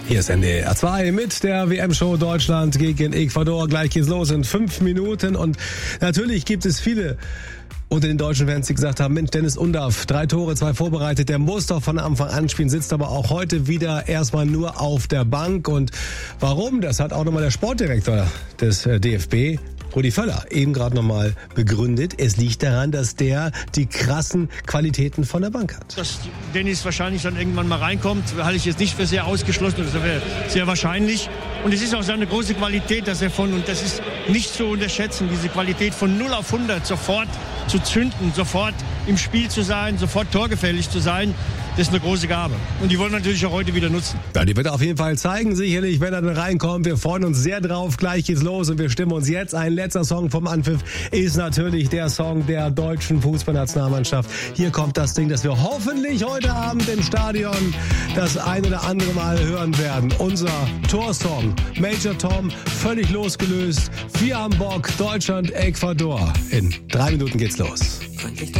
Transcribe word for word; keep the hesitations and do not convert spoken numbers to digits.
Hier ist N D R zwei mit der W M-Show Deutschland gegen Ecuador. Gleich geht's los in fünf Minuten. Und natürlich gibt es viele unter den deutschen Fans, die gesagt haben, Mensch, Dennis Undaff, drei Tore, zwei vorbereitet, der muss doch von Anfang an spielen, sitzt aber auch heute wieder erstmal nur auf der Bank. Und warum? Das hat auch nochmal der Sportdirektor des D F B, Rudi Völler, eben gerade nochmal begründet. Es liegt daran, dass der die krassen Qualitäten von der Bank hat. Dass Dennis wahrscheinlich dann irgendwann mal reinkommt, halte ich jetzt nicht für sehr ausgeschlossen, das wäre sehr wahrscheinlich. Und es ist auch seine große Qualität, dass er von, und das ist nicht zu unterschätzen, diese Qualität von null auf hundert sofort zu zünden, sofort im Spiel zu sein, sofort torgefährlich zu sein, das ist eine große Gabe. Und die wollen wir natürlich auch heute wieder nutzen. Ja, die wird er auf jeden Fall zeigen, sicherlich, wenn er dann reinkommt. Wir freuen uns sehr drauf. Gleich geht's los und wir stimmen uns jetzt. Ein letzter Song vom Anpfiff ist natürlich der Song der deutschen Fußballnationalmannschaft. Hier kommt das Ding, das wir hoffentlich heute Abend im Stadion das ein oder andere Mal hören werden. Unser Torsong. Major Tom, völlig losgelöst. Wir haben Bock. Deutschland, Ecuador. In drei Minuten geht's los.